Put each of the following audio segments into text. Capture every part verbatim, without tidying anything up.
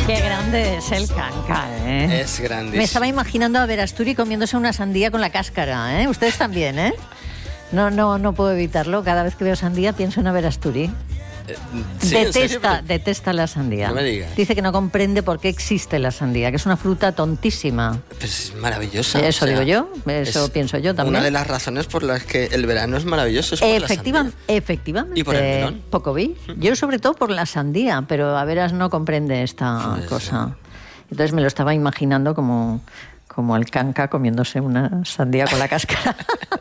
Qué grande es el canca, ¿eh? Es grandísimo. Me estaba imaginando a Verasturi comiéndose una sandía con la cáscara, ¿eh? Ustedes también, ¿eh? No, no, no puedo evitarlo. Cada vez que veo sandía pienso en Verasturi. Eh, ¿sí, detesta, Pero... detesta la sandía. No me digas. Dice que no comprende por qué existe la sandía, que es una fruta tontísima. Pues es maravillosa. Eso o sea, digo yo, eso pienso yo también. Una de las razones por las que el verano es maravilloso es por Efectiva, la sandía. Efectivamente. ¿Y por el melón? Poco vi. Yo sobre todo por la sandía, pero a veras no comprende esta Pues, cosa. Entonces me lo estaba imaginando como, como el canca comiéndose una sandía con la cáscara.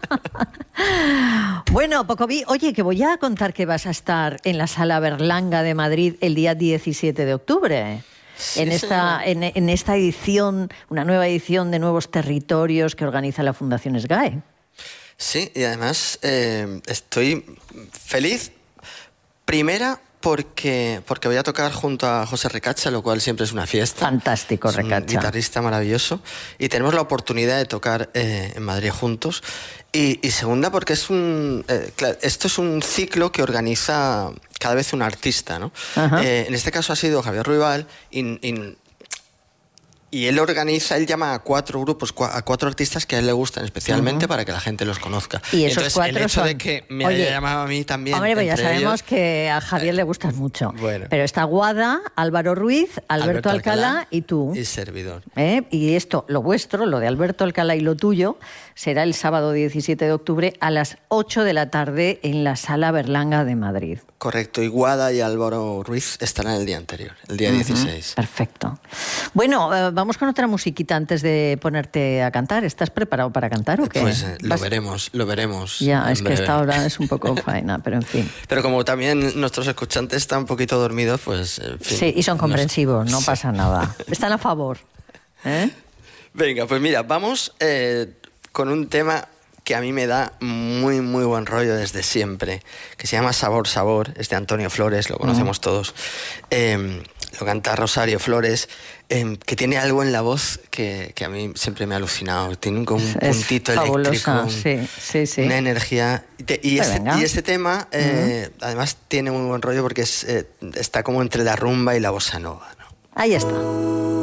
Bueno, Pocoví, oye, que voy a contar que vas a estar en la Sala Berlanga de Madrid el día diecisiete de octubre. Sí, en, esta, en, en esta edición, una nueva edición de Nuevos Territorios que organiza la Fundación SGAE. Sí, y además eh, estoy feliz, primera, porque, porque voy a tocar junto a José Recacha, lo cual siempre es una fiesta. Fantástico, es un Recacha. guitarrista maravilloso. Y tenemos la oportunidad de tocar eh, en Madrid juntos. Y, y segunda, porque es un eh, claro, esto es un ciclo que organiza cada vez un artista, ¿no? Eh, en este caso ha sido Javier Ruibal y, y, y él organiza, él llama a cuatro grupos, a cuatro artistas que a él le gustan especialmente, uh-huh, para que la gente los conozca. Y esos Entonces, cuatro el hecho son... de que me Oye, haya llamado a mí también. Hombre, pues ya sabemos ellos, que a Javier le gustas mucho. Bueno. Pero está Guada, Álvaro Ruiz, Alberto, Alberto Alcalá, Alcalá y tú. Y servidor. ¿Eh? Y esto, lo vuestro, lo de Alberto Alcalá y lo tuyo, será el sábado diecisiete de octubre a las ocho de la tarde en la Sala Berlanga de Madrid. Correcto, y Guada y Álvaro Ruiz estarán el día anterior, el día uh-huh, dieciséis. Perfecto. Bueno, eh, vamos con otra musiquita antes de ponerte a cantar. ¿Estás preparado para cantar o qué? Pues eh, lo ¿Vas? veremos, lo veremos. Ya, es breve. que esta hora es un poco faena, pero en fin. Pero como también nuestros escuchantes están un poquito dormidos, pues... En fin, sí, y son comprensivos, no, no sí. pasa nada. Están a favor. ¿Eh? Venga, pues mira, vamos eh, con un tema que a mí me da muy, muy buen rollo desde siempre, que se llama Sabor, Sabor, es de Antonio Flores, lo conocemos uh-huh. todos. Eh, lo canta Rosario Flores, eh, que tiene algo en la voz que, que a mí siempre me ha alucinado. Tiene un, como un es puntito fabulosa, eléctrico, sí, sí, sí. una energía. Y, te, y, este, y este tema, eh, uh-huh. además, tiene muy buen rollo porque es, eh, está como entre la rumba y la bossa nova, ¿no? Ahí está.